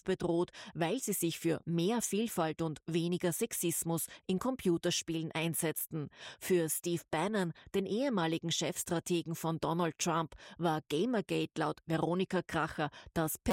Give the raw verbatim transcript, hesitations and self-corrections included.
bedroht, weil sie sich für mehr Vielfalt und weniger Sexismus in Computerspielen einsetzten. Für Steve Bannon, den ehemaligen Chefstrategen von Donald Trump, war Gamergate laut Veronika Kracher das